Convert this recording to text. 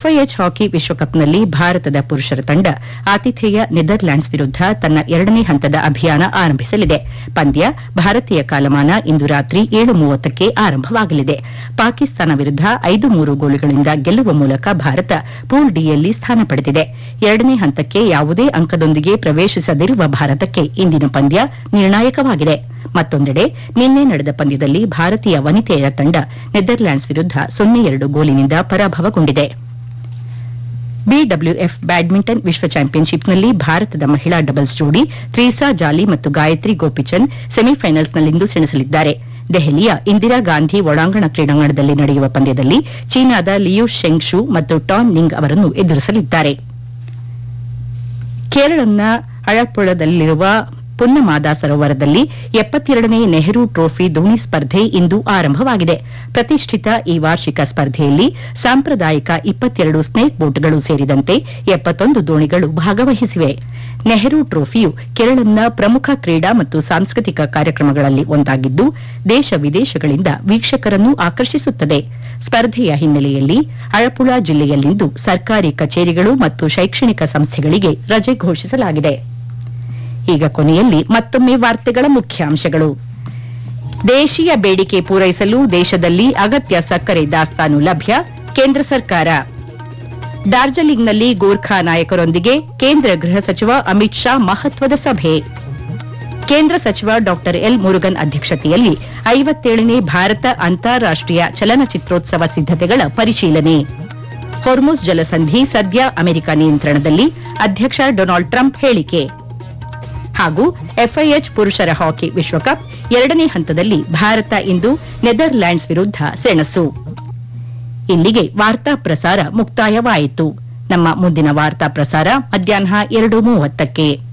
FIH hockey ವಿಶ್ವಕಪ್ನಲ್ಲಿ ಭಾರತದ ಪುರುಷರ ತಂಡ ಆತಿಥೇಯ ನೆದರ್ಲ್ಯಾಂಡ್ಸ್ ವಿರುದ್ಧ ತನ್ನ 2ನೇ ಹಂತದ ಅಭಿಯಾನ ಆರಂಭಿಸಲಿದೆ. ಪಂದ್ಯ ಭಾರತೀಯ ಕಾಲಮಾನ ಇಂದು ರಾತ್ರಿ 7:30ಕ್ಕೆ ಆರಂಭವಾಗಲಿದೆ. ಪಾಕಿಸ್ತಾನ ವಿರುದ್ಧ 5-3 ಗೋಲುಗಳಿಂದ ಗೆಲ್ಲುವ ಮೂಲಕ ಭಾರತ ಪೂಲ್ ಡಿಯಲ್ಲಿ ಸ್ಥಾನ ಪಡೆದಿದೆ. 2ನೇ ಹಂತಕ್ಕೆ ಯಾವುದೇ ಅಂಕದೊಂದಿಗೆ ಪ್ರವೇಶಿಸದಿರುವ ಭಾರತಕ್ಕೆ ಇಂದಿನ ಪಂದ್ಯ ನಿರ್ಣಾಯಕವಾಗಿದೆ. ಮತ್ತೊಂದೆಡೆ ನಿನ್ನೆ ನಡೆದ ಪಂದ್ಯದಲ್ಲಿ ಭಾರತೀಯ ವನಿತೆಯರ ತಂಡ ನೆದರ್ಲ್ಯಾಂಡ್ಸ್ ವಿರುದ್ಧ 0-2 ಗೋಲಿನಿಂದ ಪರಾಭವಗೊಂಡಿದೆ. ಬಿಡಬ್ಲ್ಯೂಎಫ್ ಬ್ಯಾಡ್ಮಿಂಟನ್ ವಿಶ್ವ ಚಾಂಪಿಯನ್ಶಿಪ್ನಲ್ಲಿ ಭಾರತದ ಮಹಿಳಾ ಡಬಲ್ಸ್ ಜೋಡಿ ತ್ರೀಸಾ ಜಾಲಿ ಮತ್ತು ಗಾಯತ್ರಿ ಗೋಪಿಚಂದ್ ಸೆಮಿಫೈನಲ್ಸ್ನಲ್ಲಿಂದು ಸೆಣಸಲಿದ್ದಾರೆ. ದೆಹಲಿಯ ಇಂದಿರಾ ಗಾಂಧಿ ಒಳಾಂಗಣ ಕ್ರೀಡಾಂಗಣದಲ್ಲಿ ನಡೆಯುವ ಪಂದ್ಯದಲ್ಲಿ ಚೀನಾದ ಲಿಯು ಶೆಂಗ್ ಶೂ ಮತ್ತು ಟಾನ್ ನಿಂಗ್ ಅವರನ್ನು ಎದುರಿಸಲಿದ್ದಾರೆ. ಕೇರಳಂನ ಅಳಪ್ಪುಳದಲ್ಲಿರುವ ಪುನ್ನಮಾದ ಸರೋವರದಲ್ಲಿ 72ನೇ ನೆಹರು ಟ್ರೋಫಿ ದೋಣಿ ಸ್ಪರ್ಧೆ ಇಂದು ಆರಂಭವಾಗಿದೆ. ಪ್ರತಿಷ್ಠಿತ ಈ ವಾರ್ಷಿಕ ಸ್ಪರ್ಧೆಯಲ್ಲಿ ಸಾಂಪ್ರದಾಯಿಕ 22 ಸ್ನೇಕ್ ಬೋಟ್ಗಳು ಸೇರಿದಂತೆ 71 ದೋಣಿಗಳು ಭಾಗವಹಿಸಿವೆ. ನೆಹರು ಟ್ರೋಫಿಯು ಕೇರಳಂನ ಪ್ರಮುಖ ಕ್ರೀಡಾ ಮತ್ತು ಸಾಂಸ್ಕೃತಿಕ ಕಾರ್ಯಕ್ರಮಗಳಲ್ಲಿ ಒಂದಾಗಿದ್ದು ದೇಶ ವಿದೇಶಗಳಿಂದ ವೀಕ್ಷಕರನ್ನು ಆಕರ್ಷಿಸುತ್ತದೆ. ಸ್ಪರ್ಧೆಯ ಹಿನ್ನೆಲೆಯಲ್ಲಿ ಅಳಪ್ಪುಳ ಜಿಲ್ಲೆಯಲ್ಲಿಂದು ಸರ್ಕಾರಿ ಕಚೇರಿಗಳು ಮತ್ತು ಶೈಕ್ಷಣಿಕ ಸಂಸ್ಥೆಗಳಿಗೆ ರಜೆ ಘೋಷಿಸಲಾಗಿದೆ. ಈಗ ಕೊನೆಯಲ್ಲಿ ಮತ್ತೊಮ್ಮೆ ವಾರ್ತೆಗಳ ಮುಖ್ಯಾಂಶಗಳು. ದೇಶೀಯ ಬೇಡಿಕೆ ಪೂರೈಸಲು ದೇಶದಲ್ಲಿ ಅಗತ್ಯ ಸಕ್ಕರೆ ದಾಸ್ತಾನು ಲಭ್ಯ, ಕೇಂದ್ರ ಸರ್ಕಾರ. ಡಾರ್ಜಿಲಿಂಗ್ನಲ್ಲಿ ಗೋರ್ಖಾ ನಾಯಕರೊಂದಿಗೆ ಕೇಂದ್ರ ಗೃಹ ಸಚಿವ ಅಮಿತ್ ಶಾ ಮಹತ್ವದ ಸಭೆ. ಕೇಂದ್ರ ಸಚಿವ ಡಾ ಎಲ್ ಮುರುಗನ್ ಅಧ್ಯಕ್ಷತೆಯಲ್ಲಿ 57ನೇ ಭಾರತ ಅಂತಾರಾಷ್ಟೀಯ ಚಲನಚಿತ್ರೋತ್ಸವ ಸಿದ್ದತೆಗಳ ಪರಿಶೀಲನೆ. ಹೊರ್ಮುಜ್ ಜಲಸಂಧಿ ಸದ್ಯ ಅಮೆರಿಕ ನಿಯಂತ್ರಣದಲ್ಲಿ, ಅಧ್ಯಕ್ಷ ಡೊನಾಲ್ಡ್ ಟ್ರಂಪ್ ಹೇಳಿಕೆ. ಹಾಗೂ ಎಫ್ಐಎಚ್ ಪುರುಷರ ಹಾಕಿ ವಿಶ್ವಕಪ್ 2ನೇ ಹಂತದಲ್ಲಿ ಭಾರತ ಇಂದು ನೆದರ್ಲ್ಯಾಂಡ್ಸ್ ವಿರುದ್ಧ ಸೆಣಸು. ಇಲ್ಲಿಗೆ ವಾರ್ತಾ ಪ್ರಸಾರ ಮುಕ್ತಾಯವಾಯಿತು. ನಮ್ಮ ಮುಂದಿನ ವಾರ್ತಾ ಪ್ರಸಾರ ಮಧ್ಯಾಹ್ನ 2:30ಕ್ಕೆ.